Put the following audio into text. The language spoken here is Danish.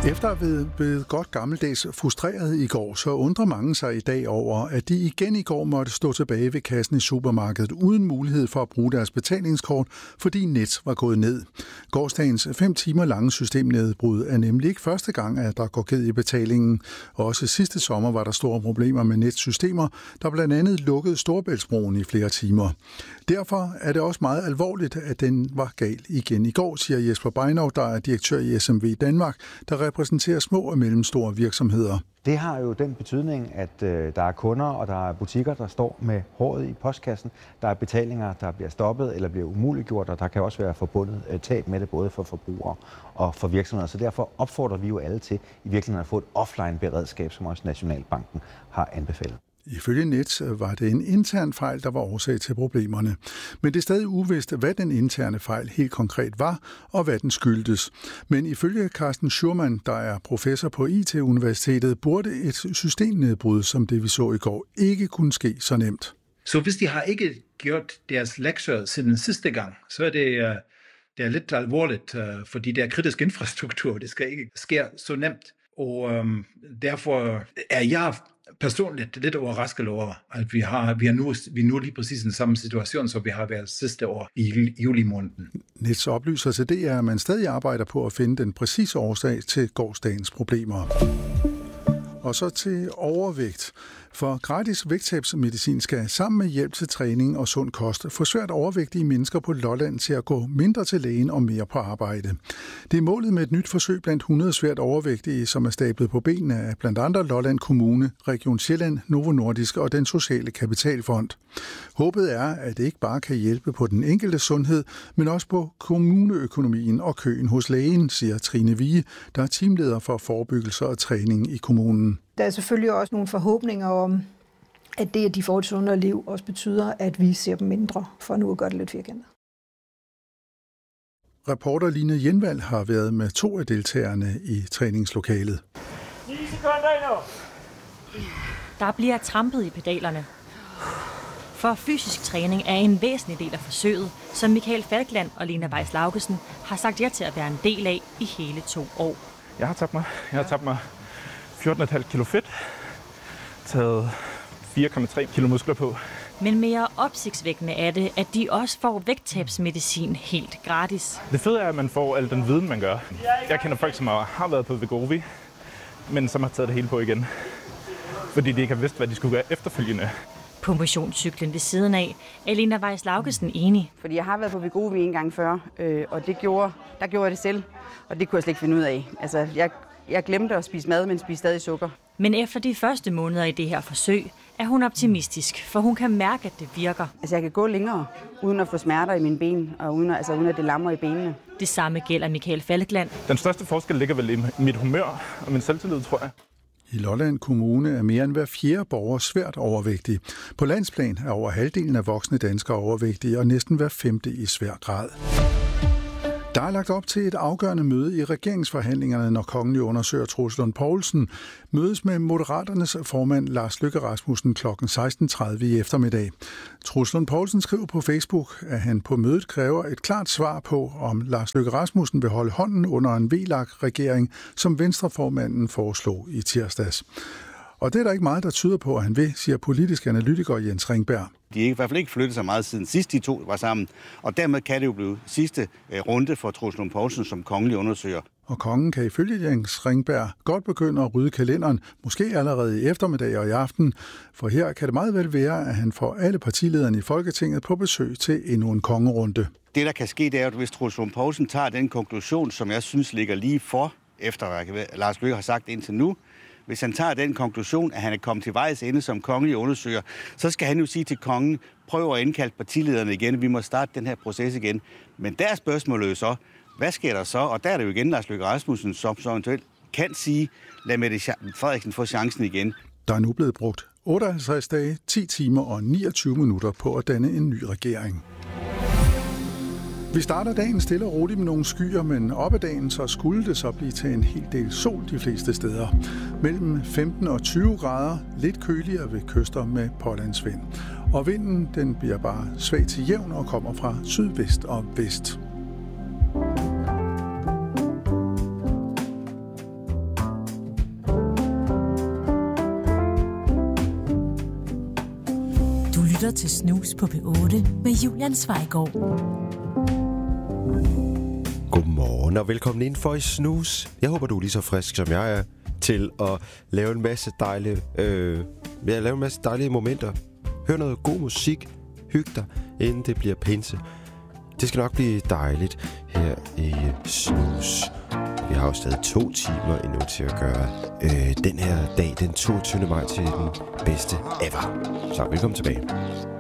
Efter at være blevet godt gammeldags frustreret i går, så undrer mange sig i dag over, at de igen i går måtte stå tilbage ved kassen i supermarkedet uden mulighed for at bruge deres betalingskort, fordi net var gået ned. Gårsdagens 5 timer lange systemnedbrud er nemlig ikke første gang, at der går ged i betalingen. Også sidste sommer var der store problemer med netsystemer, der blandt andet lukkede Storebæltsbroen i flere timer. Derfor er det også meget alvorligt, at den var gal igen i går, siger Jesper Beinov, der er direktør i SMV Danmark, der repræsenterer små og mellemstore virksomheder. Det har jo den betydning, at der er kunder og der er butikker, der står med håret i postkassen. Der er betalinger, der bliver stoppet eller bliver umuliggjort, og der kan også være forbundet tab med det, både for forbrugere og for virksomheder. Så derfor opfordrer vi jo alle til i virkeligheden at få et offline-beredskab, som også Nationalbanken har anbefalet. Ifølge Net var det en intern fejl, der var årsag til problemerne. Men det er stadig uvist, hvad den interne fejl helt konkret var, og hvad den skyldtes. Men ifølge Carsten Schurmann, der er professor på IT-universitetet, burde et systemnedbrud, som det vi så i går, ikke kunne ske så nemt. Så hvis de har ikke gjort deres lektier siden sidste gang, så er det er lidt alvorligt, fordi det er kritisk infrastruktur. Det skal ikke ske så nemt. Og derfor er jeg personligt lidt overrasket over, at vi er nu lige præcis den samme situation, som vi har været sidste år i juli måneden. Nets oplyser til det, at man stadig arbejder på at finde den præcise årsag til gårsdagens problemer. Og så til overvægt. For gratis vægttabsmedicin skal sammen med hjælp til træning og sund kost få svært overvægtige mennesker på Lolland til at gå mindre til lægen og mere på arbejde. Det er målet med et nyt forsøg blandt 100 svært overvægtige, som er stablet på benene af blandt andre Lolland Kommune, Region Sjælland, Novo Nordisk og den Sociale Kapitalfond. Håbet er, at det ikke bare kan hjælpe på den enkelte sundhed, men også på kommuneøkonomien og køen hos lægen, siger Trine Vige, der er teamleder for forebyggelse og træning i kommunen. Der er selvfølgelig også nogle forhåbninger om, at det, at de får et sundere liv, også betyder, at vi ser dem mindre, for nu at gøre det lidt firkantet. Reporter Line Jenvald har været med 2 af deltagerne i træningslokalet. 9 sekunder endnu. Der bliver trampet i pedalerne. For fysisk træning er en væsentlig del af forsøget, som Michael Falkland og Lena Weiss Laugesen har sagt ja til at være en del af i hele 2 år. Jeg har tabt mig 14,5 kilo fedt, taget 4,3 kilo muskler på. Men mere opsigtsvækkende er det, at de også får vægttabsmedicin helt gratis. Det fede er, at man får al den viden, man gør. Jeg kender folk, som har været på Wegovy, men som har taget det hele på igen, fordi de ikke har vidst, hvad de skulle gøre efterfølgende. På motionscyklen ved siden af er Lena Weiss Laugesen enig. Fordi jeg har været på Wegovy en gang før, og der gjorde jeg det selv, og det kunne jeg slet ikke finde ud af. Altså, jeg glemte at spise mad, men spiste stadig sukker. Men efter de første måneder i det her forsøg, er hun optimistisk, for hun kan mærke, at det virker. Altså, jeg kan gå længere, uden at få smerter i mine ben, og uden at det lammer i benene. Det samme gælder Michael Falkland. Den største forskel ligger vel i mit humør og min selvtillid, tror jeg. I Lolland Kommune er mere end hver 4. borger svært overvægtig. På landsplan er over halvdelen af voksne danskere overvægtige, og næsten hver 5. i svær grad. Der er lagt op til et afgørende møde i regeringsforhandlingerne, når kongelig undersøger Troels Lund Poulsen mødes med Moderaternes formand Lars Løkke Rasmussen kl. 16.30 i eftermiddag. Troels Lund Poulsen skriver på Facebook, at han på mødet kræver et klart svar på, om Lars Løkke Rasmussen vil holde hånden under en VLAK-regering, som Venstreformanden foreslog i tirsdags. Og det er der ikke meget, der tyder på, at han vil, siger politisk analytiker Jens Ringberg. De er i hvert fald ikke flyttet så meget siden sidst de 2 var sammen, og dermed kan det jo blive sidste runde for Troels Lund Poulsen som kongelig undersøger. Og kongen kan ifølge Jens Ringberg godt begynde at rydde kalenderen, måske allerede i eftermiddag og i aften, for her kan det meget vel være, at han får alle partilederne i Folketinget på besøg til endnu en kongerunde. Det, der kan ske, det er, at hvis Troels Lund Poulsen tager den konklusion, som jeg synes ligger lige for, efter Lars Løkke har sagt indtil nu, hvis han tager den konklusion, at han er kommet til vejs ende som kongelig undersøger, så skal han jo sige til kongen, prøv at indkalde partilederne igen, vi må starte den her proces igen. Men der er spørgsmålet jo så, hvad sker der så? Og der er det jo igen Lars Løkke Rasmussen, som så eventuelt kan sige, lad Mette Frederiksen få chancen igen. Der er nu blevet brugt 58 dage, 10 timer og 29 minutter på at danne en ny regering. Vi starter dagen stille og roligt med nogle skyer, men op ad dagen så skulle det så blive til en hel del sol de fleste steder. Mellem 15 og 20 grader, lidt køligere ved kyster med pålandsvind. Og vinden den bliver bare svag til jævn og kommer fra sydvest og vest. lytter til Snus på P8 med Julian Zweigård. Godmorgen og velkommen ind for i Snus. Jeg håber, du er lige så frisk, som jeg er, til at lave en masse dejlige momenter. Hør noget god musik, hyg dig, inden det bliver pinse. Det skal nok blive dejligt her i Snus. Vi har jo stadig 2 timer endnu til at gøre den her dag, den 22. maj, til den bedste ever. Så velkommen tilbage.